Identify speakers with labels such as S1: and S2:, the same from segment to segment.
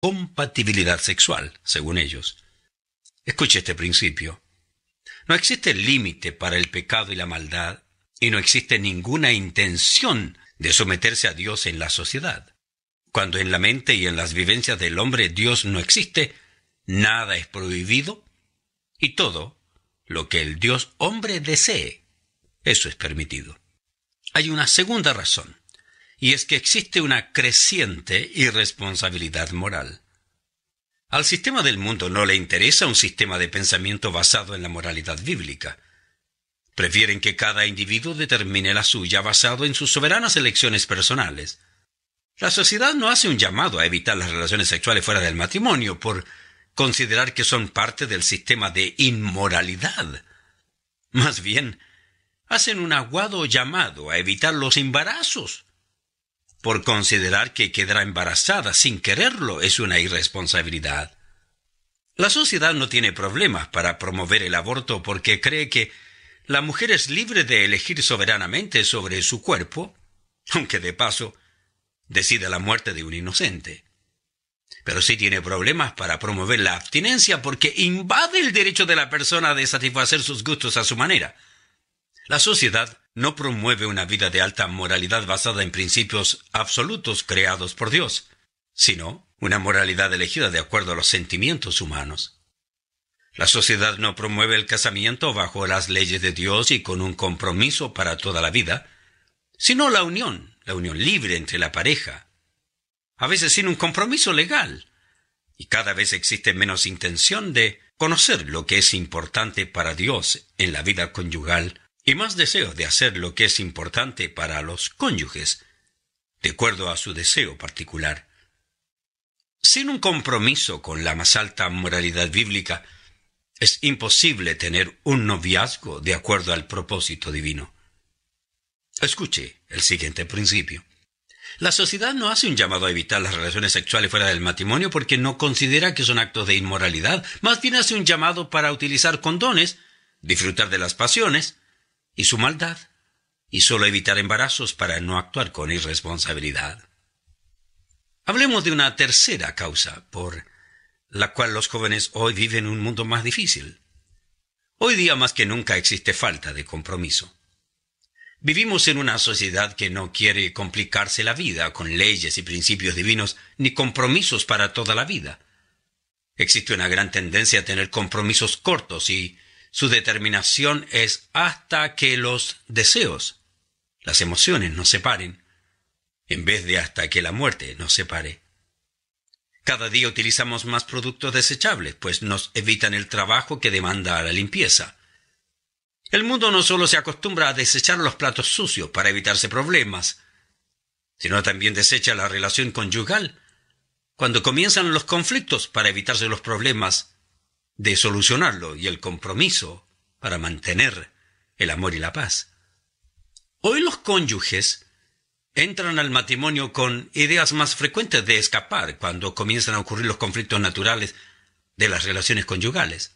S1: compatibilidad sexual, según ellos. Escuche este principio. No existe límite para el pecado y la maldad, y no existe ninguna intención de someterse a Dios en la sociedad. Cuando en la mente y en las vivencias del hombre Dios no existe, nada es prohibido, y todo lo que el Dios hombre desee, eso es permitido. Hay una segunda razón, y es que existe una creciente irresponsabilidad moral. Al sistema del mundo no le interesa un sistema de pensamiento basado en la moralidad bíblica. Prefieren que cada individuo determine la suya basado en sus soberanas elecciones personales. La sociedad no hace un llamado a evitar las relaciones sexuales fuera del matrimonio por considerar que son parte del sistema de inmoralidad. Más bien, hacen un agudo llamado a evitar los embarazos, por considerar que quedar embarazada sin quererlo es una irresponsabilidad. La sociedad no tiene problemas para promover el aborto porque cree que la mujer es libre de elegir soberanamente sobre su cuerpo, aunque de paso decida la muerte de un inocente. Pero sí tiene problemas para promover la abstinencia porque invade el derecho de la persona de satisfacer sus gustos a su manera. La sociedad no promueve una vida de alta moralidad basada en principios absolutos creados por Dios, sino una moralidad elegida de acuerdo a los sentimientos humanos. La sociedad no promueve el casamiento bajo las leyes de Dios y con un compromiso para toda la vida, sino la unión libre entre la pareja, a veces sin un compromiso legal, y cada vez existe menos intención de conocer lo que es importante para Dios en la vida conyugal y más deseo de hacer lo que es importante para los cónyuges, de acuerdo a su deseo particular. Sin un compromiso con la más alta moralidad bíblica, es imposible tener un noviazgo de acuerdo al propósito divino. Escuche el siguiente principio. La sociedad no hace un llamado a evitar las relaciones sexuales fuera del matrimonio porque no considera que son actos de inmoralidad. Más bien hace un llamado para utilizar condones, disfrutar de las pasiones y su maldad, y solo evitar embarazos para no actuar con irresponsabilidad. Hablemos de una tercera causa por la cual los jóvenes hoy viven un mundo más difícil. Hoy día más que nunca existe falta de compromiso. Vivimos en una sociedad que no quiere complicarse la vida con leyes y principios divinos ni compromisos para toda la vida. Existe una gran tendencia a tener compromisos cortos y su determinación es hasta que los deseos, las emociones nos separen, en vez de hasta que la muerte nos separe. Cada día utilizamos más productos desechables, pues nos evitan el trabajo que demanda la limpieza. El mundo no solo se acostumbra a desechar los platos sucios para evitarse problemas, sino también desecha la relación conyugal cuando comienzan los conflictos para evitarse los problemas de solucionarlo y el compromiso para mantener el amor y la paz. Hoy los cónyuges entran al matrimonio con ideas más frecuentes de escapar cuando comienzan a ocurrir los conflictos naturales de las relaciones conyugales.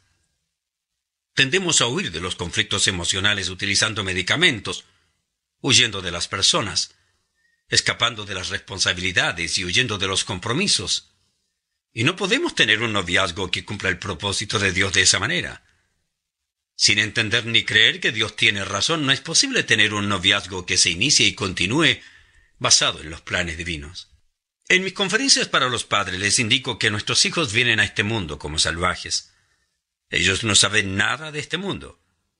S1: Tendemos a huir de los conflictos emocionales utilizando medicamentos, huyendo de las personas, escapando de las responsabilidades y huyendo de los compromisos. Y no podemos tener un noviazgo que cumpla el propósito de Dios de esa manera. Sin entender ni creer que Dios tiene razón, no es posible tener un noviazgo que se inicie y continúe basado en los planes divinos. En mis conferencias para los padres les indico que nuestros hijos vienen a este mundo como salvajes. Ellos no saben nada de este mundo.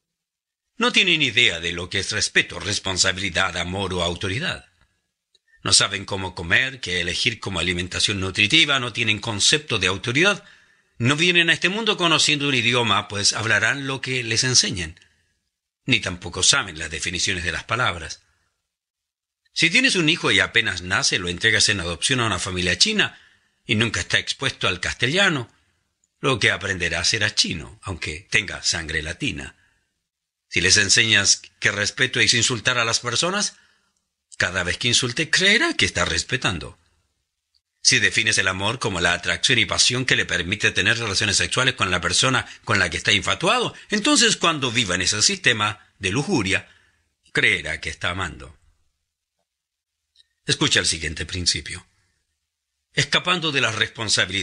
S1: No tienen idea de lo que es respeto, responsabilidad, amor o autoridad. No saben cómo comer, qué elegir como alimentación nutritiva, no tienen concepto de autoridad. No vienen a este mundo conociendo un idioma, pues hablarán lo que les enseñen. Ni tampoco saben las definiciones de las palabras. Si tienes un hijo y apenas nace, lo entregas en adopción a una familia china y nunca está expuesto al castellano, lo que aprenderá será chino, aunque tenga sangre latina. Si les enseñas que respeto es insultar a las personas, cada vez que insulte creerá que está respetando. Si defines el amor como la atracción y pasión que le permite tener relaciones sexuales con la persona con la que está infatuado, entonces cuando viva en ese sistema de lujuria, creerá que está amando. Escucha el siguiente principio. escapando de las responsabilidades